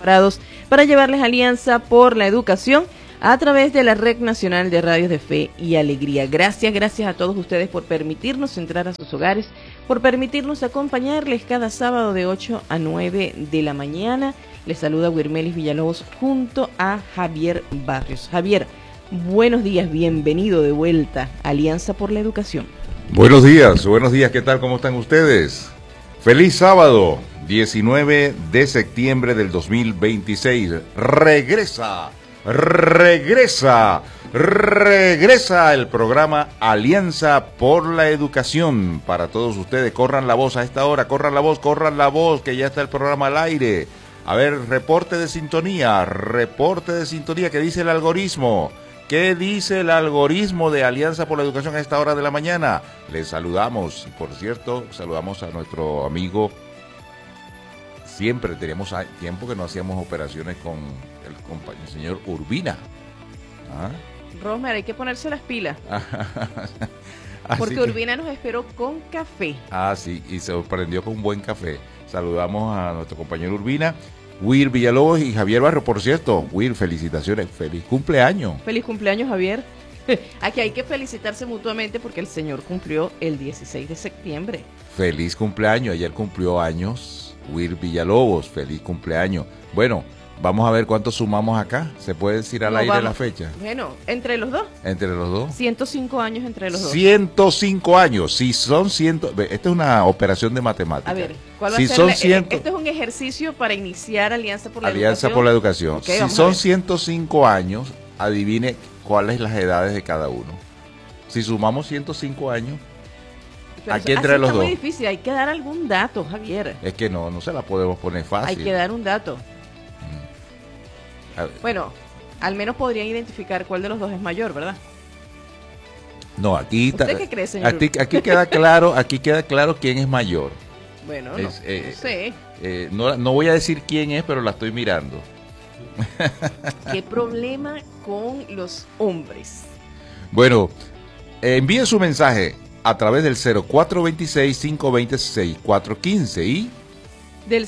preparados para llevarles Alianza por la Educación a través de la Red Nacional de Radios de Fe y Alegría. Gracias a todos ustedes por permitirnos entrar a sus hogares, por permitirnos acompañarles cada sábado de 8 a 9 de la mañana. Les saluda Wirmelis Villalobos junto a Javier Barrios. Javier, buenos días, bienvenido de vuelta a Alianza por la Educación. Buenos días, ¿qué tal? ¿Cómo están ustedes? Feliz sábado, 19 de septiembre del 2026. Regresa el programa Alianza por la Educación para todos ustedes. Corran la voz a esta hora, corran la voz, que ya está el programa al aire. A ver, reporte de sintonía, ¿qué dice el algoritmo? ¿Qué dice el algoritmo de Alianza por la Educación a esta hora de la mañana? Les saludamos, por cierto, saludamos a nuestro amigo. Siempre teníamos tiempo que no hacíamos operaciones con el señor Urbina. Rosmer, hay que ponerse las pilas. Porque Urbina nos esperó con café. Sí, y se sorprendió con un buen café. Saludamos a nuestro compañero Urbina, Wir Villalobos y Javier Barrio. Por cierto, Wir, felicitaciones, feliz cumpleaños. Feliz cumpleaños, Javier. Aquí hay que felicitarse mutuamente porque el señor cumplió el 16 de septiembre. Feliz cumpleaños, ayer cumplió años Wir Villalobos, feliz cumpleaños. Bueno, vamos a ver cuánto sumamos acá. ¿Se puede decir al aire la fecha? Bueno, ¿entre los dos? ¿Entre los dos? 105 años entre los dos. 105 años. Si son 100... Esta es una operación de matemáticas. A ver, ¿cuál va si a ser son 100... Esto es un ejercicio para iniciar Alianza por la Educación. Alianza por la Educación. Okay, si son 105 años, adivine cuáles las edades de cada uno. Si sumamos 105 años... Pero aquí entre los dos. Es muy difícil, hay que dar algún dato, Javier. Es que no se la podemos poner fácil. Hay que dar un dato. Bueno, al menos podrían identificar cuál de los dos es mayor, ¿verdad? No, aquí ¿Usted qué cree, señor? Aquí queda claro quién es mayor. Bueno, no sé. No voy a decir quién es, pero la estoy mirando. ¿Qué problema con los hombres? Bueno, envíen su mensaje a través del 0426-520-6415 y... del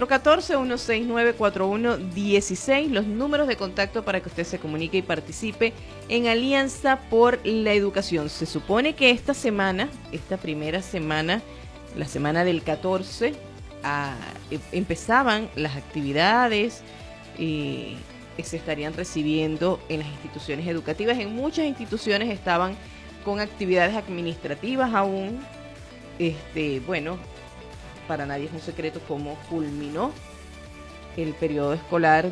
0414-169-4116, los números de contacto para que usted se comunique y participe en Alianza por la Educación. Se supone que esta primera semana, la semana del 14, empezaban las actividades que se estarían recibiendo en las instituciones educativas. En muchas instituciones estaban con actividades administrativas aún. Bueno, para nadie es un secreto cómo culminó el periodo escolar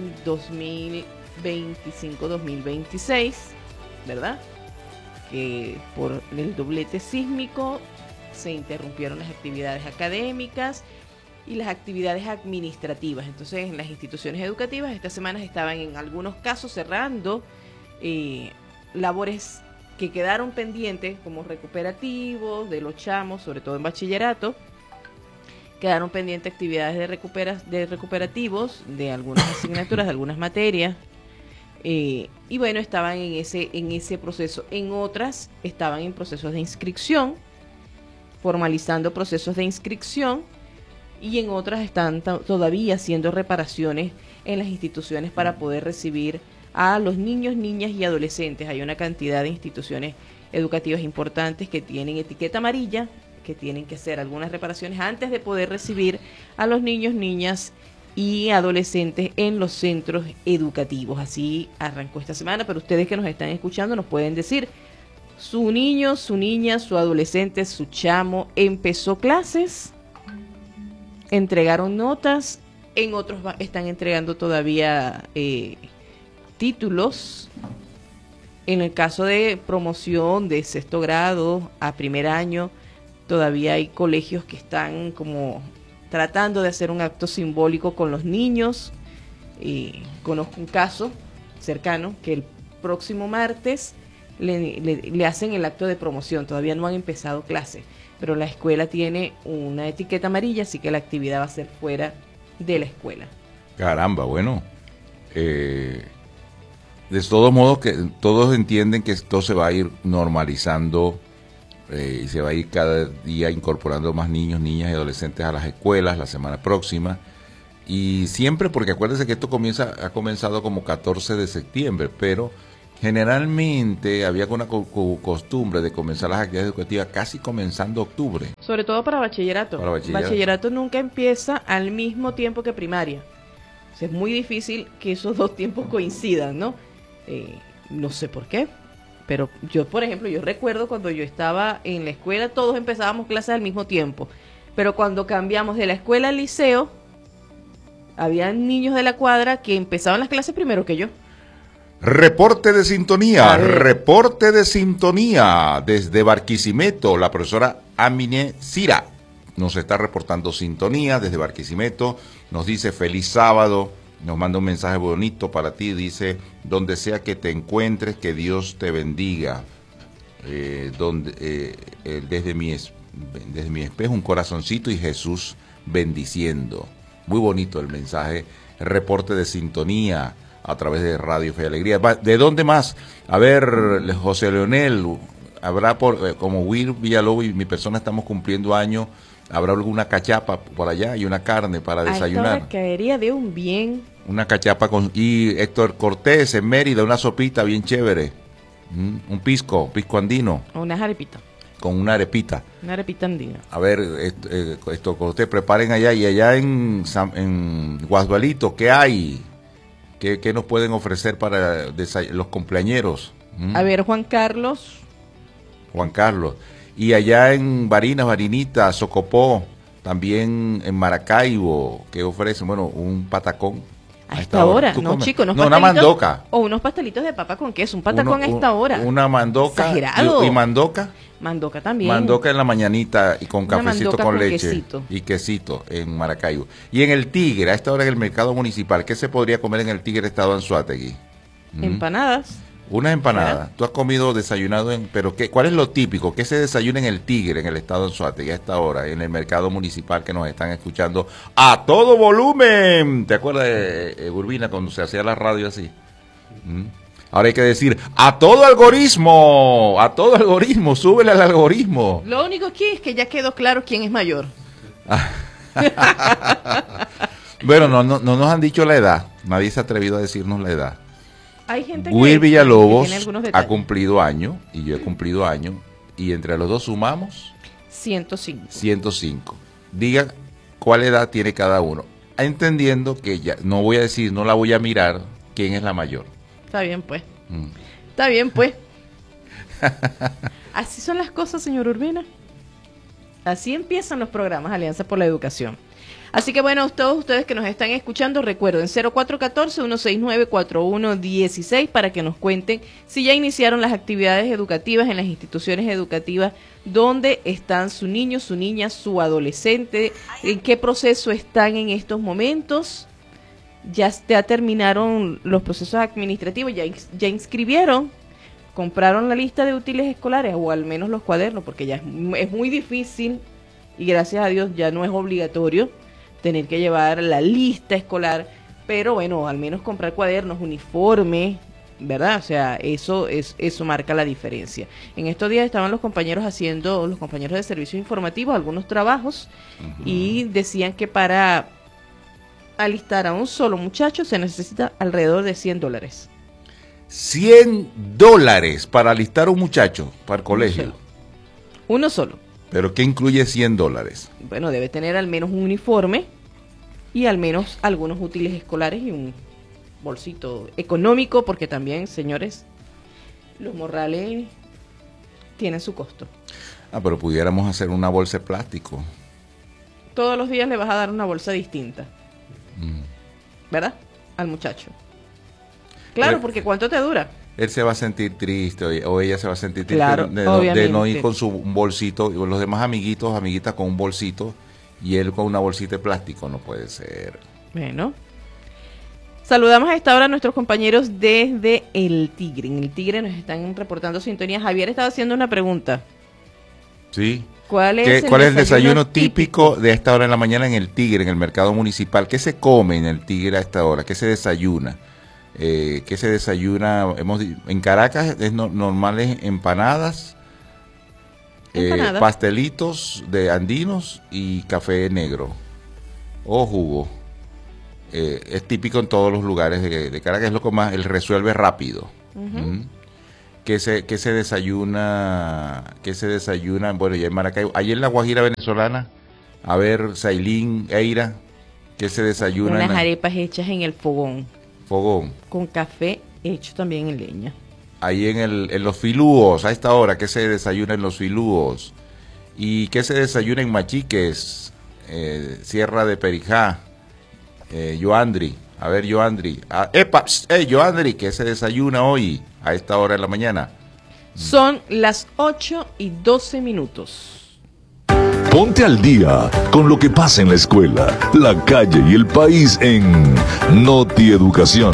2025-2026, ¿verdad? Que por el doblete sísmico se interrumpieron las actividades académicas y las actividades administrativas. Entonces, en las instituciones educativas estas semanas estaban en algunos casos cerrando labores que quedaron pendientes, como recuperativos de los chamos, sobre todo en bachillerato. Quedaron pendientes actividades de recuperativos de algunas asignaturas, de algunas materias. Y bueno, estaban en ese proceso. En otras estaban en procesos de inscripción, formalizando procesos de inscripción. Y en otras están todavía haciendo reparaciones en las instituciones para poder recibir a los niños, niñas y adolescentes. Hay una cantidad de instituciones educativas importantes que tienen etiqueta amarilla, que tienen que hacer algunas reparaciones antes de poder recibir a los niños, niñas y adolescentes en los centros educativos. Así arrancó esta semana, pero ustedes que nos están escuchando nos pueden decir, su niño, su niña, su adolescente, su chamo empezó clases, entregaron notas, en otros están entregando todavía títulos. En el caso de promoción de sexto grado a primer año, todavía hay colegios que están como tratando de hacer un acto simbólico con los niños. Conozco un caso cercano que el próximo martes le hacen el acto de promoción. Todavía no han empezado clases, pero la escuela tiene una etiqueta amarilla, así que la actividad va a ser fuera de la escuela. Caramba, bueno. De todos modos, que todos entienden que esto se va a ir normalizando y se va a ir cada día incorporando más niños, niñas y adolescentes a las escuelas la semana próxima. Y siempre, porque acuérdense que esto ha comenzado como 14 de septiembre, pero generalmente había una costumbre de comenzar las actividades educativas casi comenzando octubre. Sobre todo para bachillerato. Bachillerato nunca empieza al mismo tiempo que primaria. O sea, es muy difícil que esos dos tiempos coincidan, ¿no? No sé por qué. Pero yo, por ejemplo, yo recuerdo cuando yo estaba en la escuela, todos empezábamos clases al mismo tiempo. Pero cuando cambiamos de la escuela al liceo, había niños de la cuadra que empezaban las clases primero que yo. Reporte de sintonía, desde Barquisimeto. La profesora Amine Cira nos está reportando sintonía desde Barquisimeto. Nos dice feliz sábado. Nos manda un mensaje bonito para ti, dice, donde sea que te encuentres, que Dios te bendiga. Desde mi espejo un corazoncito y Jesús bendiciendo. Muy bonito el mensaje, reporte de sintonía a través de Radio Fe y Alegría. ¿De dónde más? A ver, José Leonel, habrá como Will Villalobos y mi persona estamos cumpliendo años. ¿Habrá alguna cachapa por allá y una carne para desayunar? A esta hora caería de un bien. Una cachapa y Héctor Cortés en Mérida, una sopita bien chévere. Un pisco andino. O unas arepitas. Con una arepita. Una arepita andina. A ver, esto Cortés, preparen allá. Y allá en Guasdualito, ¿qué hay? ¿Qué nos pueden ofrecer para los cumpleañeros? A ver, Juan Carlos. Y allá en Varinita, Socopó, también en Maracaibo, ¿qué ofrecen? Bueno, un patacón. A esta hora, no chicos, una mandoca. O unos pastelitos de papa con queso, un patacón a esta hora. Una mandoca. Exagerado. ¿Y mandoca? Mandoca también. Mandoca en la mañanita y con cafecito con leche. Quesito. Y quesito en Maracaibo. Y en el Tigre, a esta hora en el mercado municipal, ¿qué se podría comer en el Tigre Estado Anzoátegui? Empanadas. Una empanada. ¿Tú has comido, desayunado pero cuál es lo típico? ¿Qué se desayuna en el Tigre, en el estado de Anzoátegui a esta hora, en el mercado municipal que nos están escuchando a todo volumen? ¿Te acuerdas de Urbina cuando se hacía la radio así? Ahora hay que decir, a todo algoritmo, súbele al algoritmo. Lo único aquí es que ya quedó claro quién es mayor. Bueno, no nos han dicho la edad, nadie se ha atrevido a decirnos la edad. Hay gente Will Villalobos ha cumplido año y yo he cumplido año y entre los dos sumamos 105. Diga cuál edad tiene cada uno, entendiendo que ya no la voy a mirar quién es la mayor. Está bien pues. Está bien pues. Así son las cosas, señor Urbina. Así empiezan los programas Alianza por la Educación. Así que bueno, todos ustedes que nos están escuchando, recuerden 0414-169-4116 para que nos cuenten si ya iniciaron las actividades educativas en las instituciones educativas, dónde están su niño, su niña, su adolescente, en qué proceso están en estos momentos. Ya terminaron los procesos administrativos, ya inscribieron, compraron la lista de útiles escolares o al menos los cuadernos, porque ya es muy difícil y gracias a Dios ya no es obligatorio tener que llevar la lista escolar, pero bueno, al menos comprar cuadernos, uniforme, ¿verdad? O sea, eso marca la diferencia. En estos días estaban los compañeros de servicios informativos, algunos trabajos, y decían que para alistar a un solo muchacho se necesita alrededor de $100. $100 para alistar a un muchacho para el colegio. Uno solo. ¿Pero qué incluye $100? Bueno, debe tener al menos un uniforme y al menos algunos útiles escolares y un bolsito económico, porque también, señores, los morrales tienen su costo. Pero pudiéramos hacer una bolsa de plástico. Todos los días le vas a dar una bolsa distinta, ¿verdad? Al muchacho. Claro, porque ¿cuánto te dura? Él se va a sentir triste o ella se va a sentir triste, claro, de no ir con su bolsito, y los demás amiguitas con un bolsito y él con una bolsita de plástico. No puede ser. Bueno, saludamos a esta hora a nuestros compañeros desde El Tigre. En El Tigre nos están reportando sintonía. Javier estaba haciendo una pregunta. Sí. ¿Cuál es el desayuno típico de esta hora en la mañana en El Tigre, en el mercado municipal? ¿Qué se come en El Tigre a esta hora? ¿Qué se desayuna? ¿Qué se desayuna? En Caracas es normales empanadas, pastelitos de andinos y café negro o jugo. es típico en todos los lugares de Caracas, es lo que más, el resuelve rápido. ¿Qué se desayuna? Bueno, ya en Maracaibo, allí en la Guajira venezolana, a ver, Sailín, Eira, ¿qué se desayuna? Unas arepas hechas en el fogón. Fogón. Con café hecho también en leña. Ahí en los filúos, a esta hora, ¿qué se desayuna en los filúos? ¿Y qué se desayuna en Machiques, Sierra de Perijá, Yoandri? A ver, Yoandri. Yoandri, ¿qué se desayuna hoy a esta hora de la mañana? Son las 8:12. Ponte al día con lo que pasa en la escuela, la calle y el país en Noti Educación.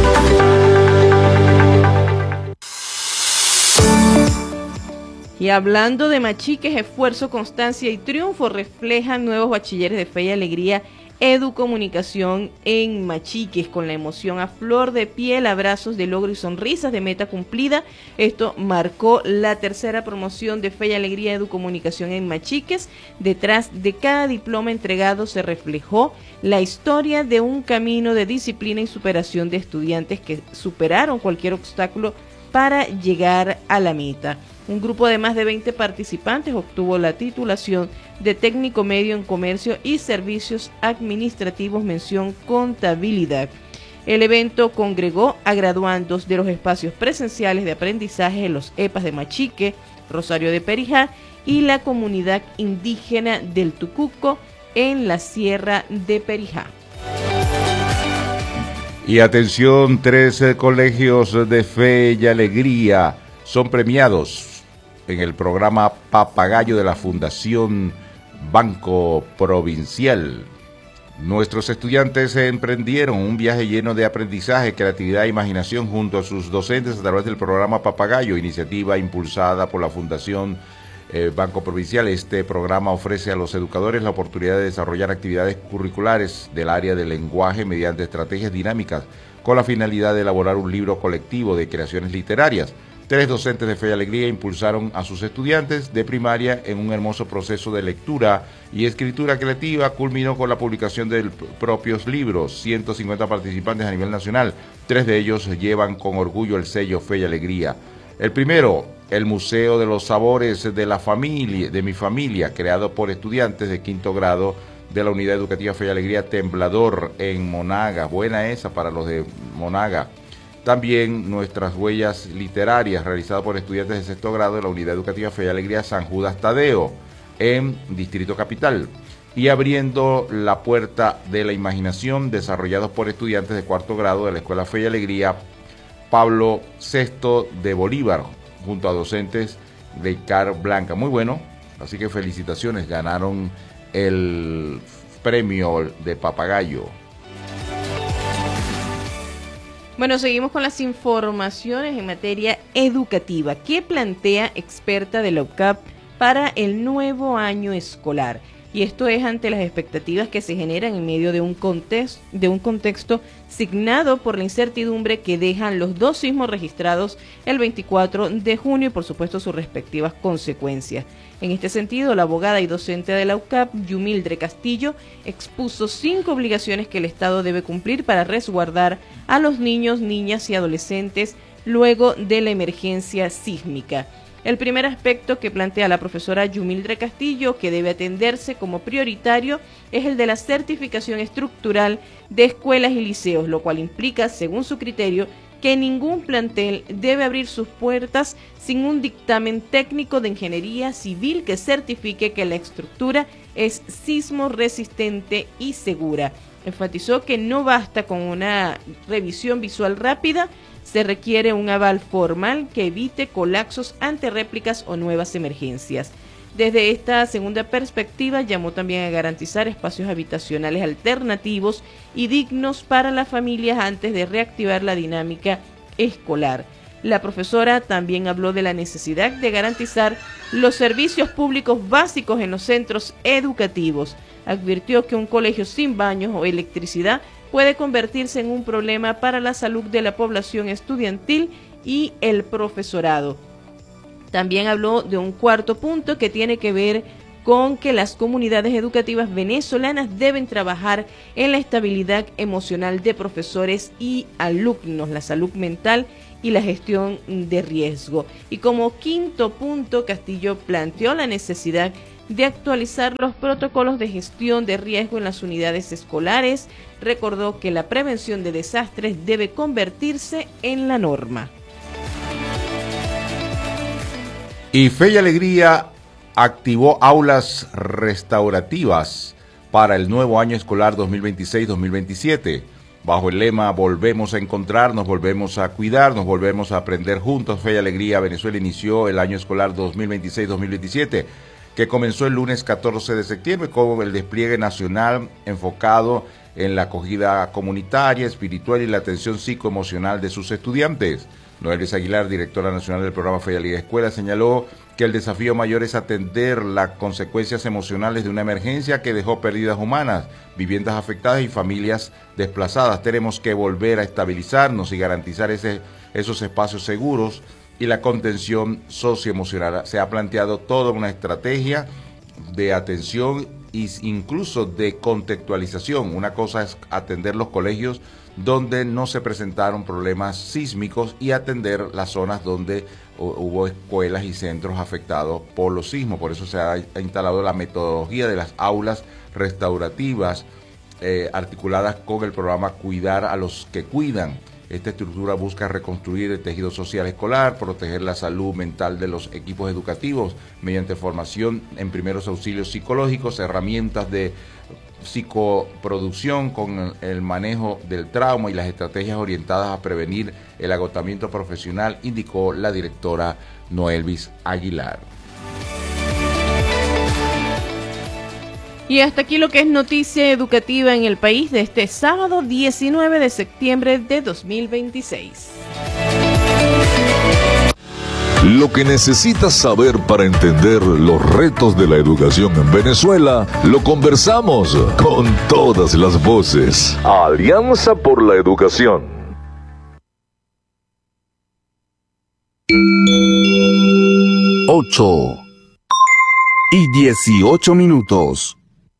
Y hablando de Machiques, esfuerzo, constancia y triunfo reflejan nuevos bachilleres de Fe y Alegría Educomunicación en Machiques, con la emoción a flor de piel, abrazos de logro y sonrisas de meta cumplida. Esto marcó la tercera promoción de Fe y Alegría Educomunicación en Machiques. Detrás de cada diploma entregado se reflejó la historia de un camino de disciplina y superación de estudiantes que superaron cualquier obstáculo para llegar a la meta. Un grupo de más de 20 participantes obtuvo la titulación de técnico medio en comercio y servicios administrativos, mención contabilidad. El evento congregó a graduandos de los espacios presenciales de aprendizaje en los EPAs de Machique, Rosario de Perijá y la comunidad indígena del Tucuco en la Sierra de Perijá. Y atención, 13 colegios de Fe y Alegría son premiados en el programa Papagayo de la Fundación Banco Provincial. Nuestros estudiantes emprendieron un viaje lleno de aprendizaje, creatividad e imaginación junto a sus docentes a través del programa Papagayo, iniciativa impulsada por la Fundación Banco Provincial. Este programa ofrece a los educadores la oportunidad de desarrollar actividades curriculares del área del lenguaje mediante estrategias dinámicas con la finalidad de elaborar un libro colectivo de creaciones literarias. 3 docentes de Fe y Alegría impulsaron a sus estudiantes de primaria en un hermoso proceso de lectura y escritura creativa. Culminó con la publicación de propios libros. 150 participantes a nivel nacional. 3 de ellos llevan con orgullo el sello Fe y Alegría. El primero, el Museo de los Sabores de mi familia, creado por estudiantes de 5º grado de la Unidad Educativa Fe y Alegría Temblador en Monaga. Buena esa para los de Monaga. También nuestras huellas literarias realizadas por estudiantes de 6º grado de la Unidad Educativa Fe y Alegría San Judas Tadeo en Distrito Capital. Y abriendo la puerta de la imaginación, desarrollados por estudiantes de 4º grado de la Escuela Fe y Alegría Pablo VI de Bolívar, junto a docentes de Car Blanca. Muy bueno, así que felicitaciones, ganaron el premio de Papagayo. Bueno, seguimos con las informaciones en materia educativa. ¿Qué plantea experta de la UCAP para el nuevo año escolar? Y esto es ante las expectativas que se generan en medio de un contexto signado por la incertidumbre que dejan los 2 sismos registrados el 24 de junio y por supuesto sus respectivas consecuencias. En este sentido, la abogada y docente de la UCAP, Yumildre Castillo, expuso 5 obligaciones que el Estado debe cumplir para resguardar a los niños, niñas y adolescentes luego de la emergencia sísmica. El primer aspecto que plantea la profesora Yumildre Castillo, que debe atenderse como prioritario, es el de la certificación estructural de escuelas y liceos, lo cual implica, según su criterio, que ningún plantel debe abrir sus puertas sin un dictamen técnico de ingeniería civil que certifique que la estructura es sismo resistente y segura. Enfatizó que no basta con una revisión visual rápida, se requiere un aval formal que evite colapsos ante réplicas o nuevas emergencias. Desde esta segunda perspectiva, llamó también a garantizar espacios habitacionales alternativos y dignos para las familias antes de reactivar la dinámica escolar. La profesora también habló de la necesidad de garantizar los servicios públicos básicos en los centros educativos. Advirtió que un colegio sin baños o electricidad puede convertirse en un problema para la salud de la población estudiantil y el profesorado. También habló de un cuarto punto que tiene que ver con que las comunidades educativas venezolanas deben trabajar en la estabilidad emocional de profesores y alumnos, la salud mental y la gestión de riesgo. Y como quinto punto, Castillo planteó la necesidad de actualizar los protocolos de gestión de riesgo en las unidades escolares. Recordó que la prevención de desastres debe convertirse en la norma. Y Fe y Alegría activó aulas restaurativas para el nuevo año escolar 2026-2027. Bajo el lema "Volvemos a encontrarnos, volvemos a cuidarnos, volvemos a aprender juntos", Fe y Alegría Venezuela inició el año escolar 2026-2027, que comenzó el lunes 14 de septiembre con el despliegue nacional enfocado en la acogida comunitaria, espiritual y la atención psicoemocional de sus estudiantes. Noelis Aguilar, directora nacional del programa Fe y Alegría Escuela, señaló que el desafío mayor es atender las consecuencias emocionales de una emergencia que dejó pérdidas humanas, viviendas afectadas y familias desplazadas. Tenemos que volver a estabilizarnos y garantizar esos espacios seguros y la contención socioemocional. Se ha planteado toda una estrategia de atención e incluso de contextualización. Una cosa es atender los colegios donde no se presentaron problemas sísmicos y atender las zonas donde hubo escuelas y centros afectados por los sismos. Por eso se ha instalado la metodología de las aulas restaurativas articuladas con el programa Cuidar a los que Cuidan. Esta estructura busca reconstruir el tejido social escolar, proteger la salud mental de los equipos educativos mediante formación en primeros auxilios psicológicos, herramientas de psicoproducción con el manejo del trauma y las estrategias orientadas a prevenir el agotamiento profesional, indicó la directora Noelis Aguilar. Y hasta aquí lo que es noticia educativa en el país de este sábado 19 de septiembre de 2026. Lo que necesitas saber para entender los retos de la educación en Venezuela, lo conversamos con todas las voces. Alianza por la Educación. 8:18.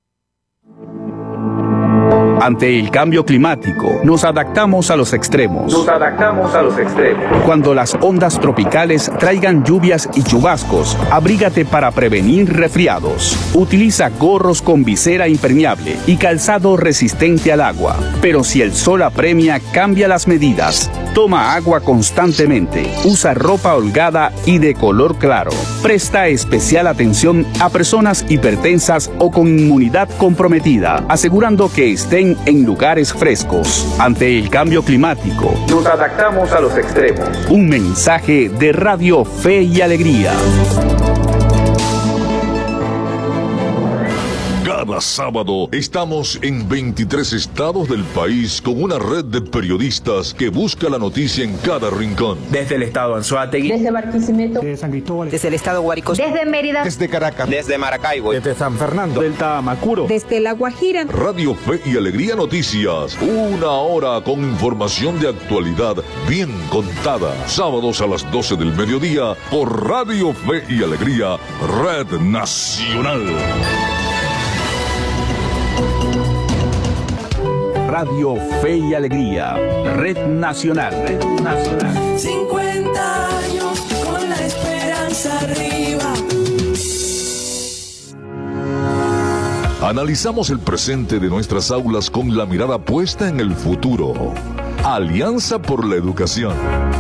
Ante el cambio climático, nos adaptamos a los extremos. Cuando las ondas tropicales traigan lluvias y chubascos, abrígate para prevenir resfriados. Utiliza gorros con visera impermeable y calzado resistente al agua. Pero si el sol apremia, cambia las medidas. Toma agua constantemente. Usa ropa holgada y de color claro. Presta especial atención a personas hipertensas o con inmunidad comprometida, asegurando que estén en lugares frescos. Ante el cambio climático, nos adaptamos a los extremos. Un mensaje de Radio Fe y Alegría. Cada sábado estamos en 23 estados del país con una red de periodistas que busca la noticia en cada rincón. Desde el estado Anzoátegui, desde Barquisimeto, desde San Cristóbal, desde el estado Guárico, desde Mérida, desde Caracas, desde Maracaibo, desde San Fernando, del Tamacuro, desde La Guajira. Radio Fe y Alegría Noticias, una hora con información de actualidad bien contada. Sábados a las 12 del mediodía por Radio Fe y Alegría, Red Nacional. Radio Fe y Alegría, Red Nacional. 50 años con la esperanza arriba. Analizamos el presente de nuestras aulas con la mirada puesta en el futuro. Alianza por la Educación.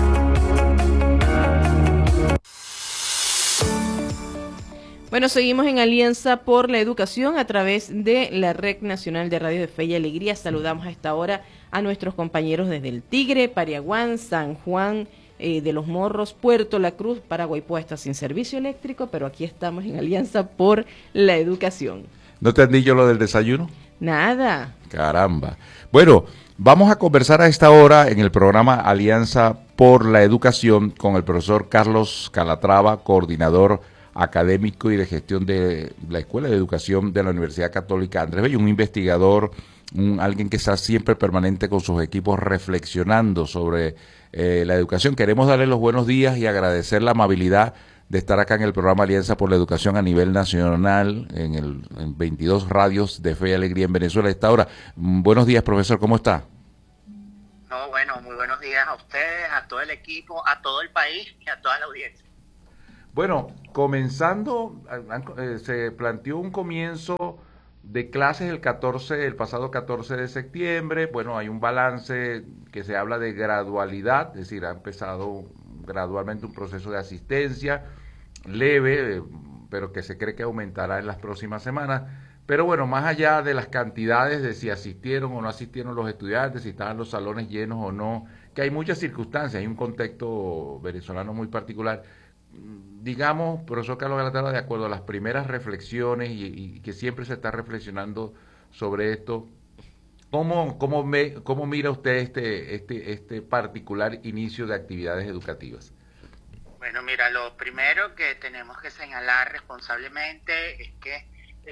Bueno, seguimos en Alianza por la Educación a través de la Red Nacional de Radio de Fe y Alegría. Saludamos a esta hora a nuestros compañeros desde El Tigre, Pariaguán, San Juan de los Morros, Puerto La Cruz, Paraguay Puesta sin servicio eléctrico, pero aquí estamos en Alianza por la Educación. ¿No te han dicho lo del desayuno? Nada. Caramba. Bueno, vamos a conversar a esta hora en el programa Alianza por la Educación con el profesor Carlos Calatrava, coordinador académico y de gestión de la Escuela de Educación de la Universidad Católica Andrés Bello, un investigador, alguien que está siempre permanente con sus equipos reflexionando sobre la educación. Queremos darle los buenos días y agradecer la amabilidad de estar acá en el programa Alianza por la Educación a nivel nacional, en 22 radios de Fe y Alegría en Venezuela a esta hora. Buenos días, profesor, ¿cómo está? No, bueno, muy buenos días a ustedes, a todo el equipo, a todo el país y a toda la audiencia. Bueno, comenzando, se planteó un comienzo de clases el pasado 14 de septiembre. Bueno, hay un balance que se habla de gradualidad, es decir, ha empezado gradualmente un proceso de asistencia leve, pero que se cree que aumentará en las próximas semanas. Pero bueno, más allá de las cantidades de si asistieron o no asistieron los estudiantes, si estaban los salones llenos o no, que hay muchas circunstancias, hay un contexto venezolano muy particular. Digamos, profesor Carlos Galatera, de acuerdo a las primeras reflexiones y que siempre se está reflexionando sobre esto, ¿cómo mira usted este particular inicio de actividades educativas? Bueno, mira, lo primero que tenemos que señalar responsablemente es que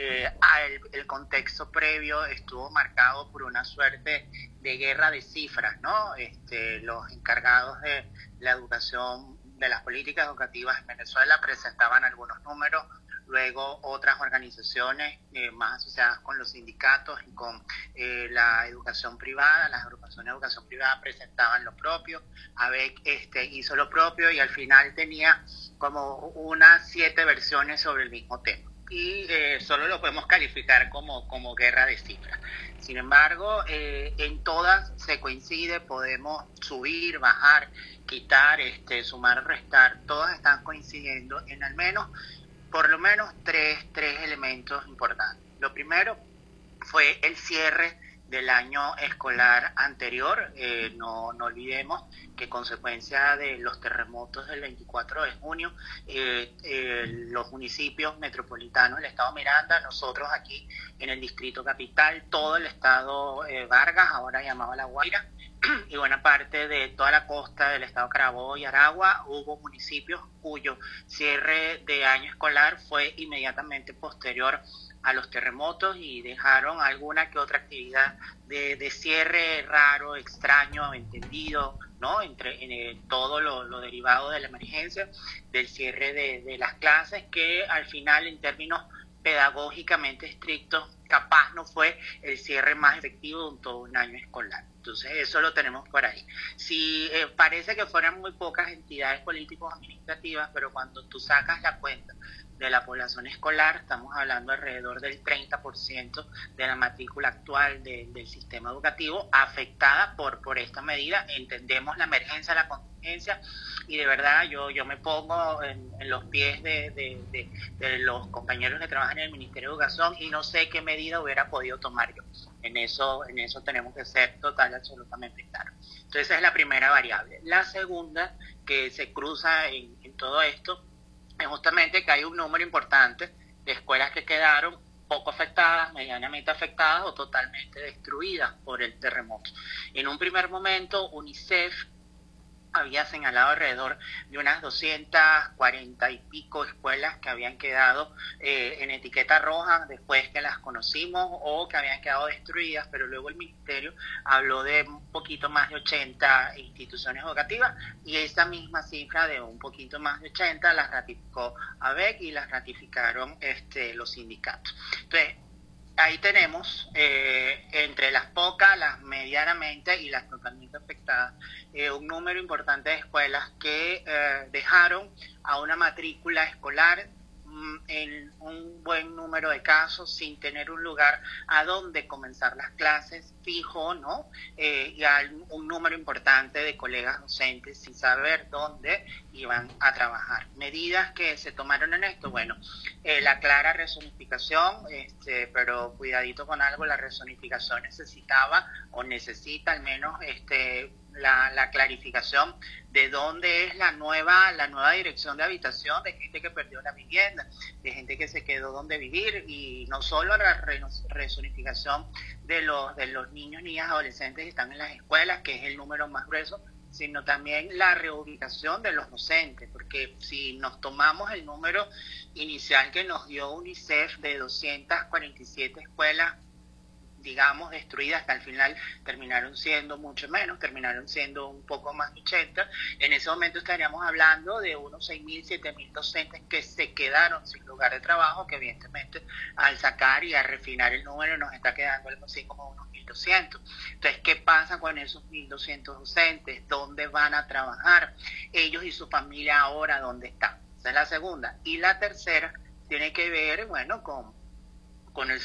el contexto previo estuvo marcado por una suerte de guerra de cifras, ¿no? Los encargados de la educación, de las políticas educativas en Venezuela presentaban algunos números, luego otras organizaciones más asociadas con los sindicatos y con la educación privada, las agrupaciones de educación privada presentaban lo propio, ABEC hizo lo propio y al final tenía como unas 7 versiones sobre el mismo tema. Y solo lo podemos calificar como guerra de cifras. Sin embargo, en todas se coincide, podemos subir, bajar, quitar, sumar, restar, todas están coincidiendo en al menos, por lo menos tres elementos importantes. Lo primero fue el cierre del año escolar anterior. No olvidemos que consecuencia de los terremotos del 24 de junio, los municipios metropolitanos, el estado Miranda, nosotros aquí en el distrito capital, todo el estado Vargas, ahora llamado La Guaira, y buena parte de toda la costa del estado Carabobo y Aragua, hubo municipios cuyo cierre de año escolar fue inmediatamente posterior a los terremotos y dejaron alguna que otra actividad de cierre raro, extraño, entendido, ¿no? En todo lo derivado de la emergencia, del cierre de las clases, que al final, en términos pedagógicamente estrictos, capaz no fue el cierre más efectivo de todo un año escolar. Entonces eso lo tenemos por ahí. Si parece que fueran muy pocas entidades políticos administrativas, pero cuando tú sacas la cuenta de la población escolar, estamos hablando alrededor del 30% de la matrícula actual del sistema educativo afectada por esta medida. Entendemos la emergencia, la contingencia, y de verdad yo me pongo en los pies de los compañeros que trabajan en el Ministerio de Educación y no sé qué medida hubiera podido tomar yo. En eso tenemos que ser total y absolutamente claros. Entonces esa es la primera variable. La segunda que se cruza en todo esto es justamente que hay un número importante de escuelas que quedaron poco afectadas, medianamente afectadas o totalmente destruidas por el terremoto. En un primer momento, UNICEF había señalado alrededor de unas 240 y pico escuelas que habían quedado en etiqueta roja después que las conocimos o que habían quedado destruidas, pero luego el Ministerio habló de un poquito más de 80 instituciones educativas y esa misma cifra de un poquito más de 80 las ratificó ABEC y las ratificaron los sindicatos. Entonces, ahí tenemos, entre las pocas, las medianamente y las totalmente afectadas, un número importante de escuelas que dejaron a una matrícula escolar en un buen número de casos sin tener un lugar a donde comenzar las clases fijo, ¿no? Y hay un número importante de colegas docentes sin saber dónde iban a trabajar. Medidas que se tomaron en esto, bueno, la clara rezonificación, pero cuidadito con algo, la rezonificación necesitaba o necesita al menos la clarificación de dónde es la nueva dirección de habitación de gente que perdió la vivienda, de gente que se quedó donde vivir, y no solo la rezonificación de los niños, niñas, adolescentes que están en las escuelas, que es el número más grueso, sino también la reubicación de los docentes, porque si nos tomamos el número inicial que nos dio UNICEF de 247 escuelas digamos, destruidas, que al final terminaron siendo mucho menos, terminaron siendo un poco más de 80, en ese momento estaríamos hablando de unos 6.000, 7.000 docentes que se quedaron sin lugar de trabajo, que evidentemente al sacar y a refinar el número nos está quedando algo así como unos 1.200. Entonces, ¿qué pasa con esos 1.200 docentes? ¿Dónde van a trabajar? Ellos y su familia ahora, ¿dónde están? Esa es la segunda. Y la tercera tiene que ver, bueno, con el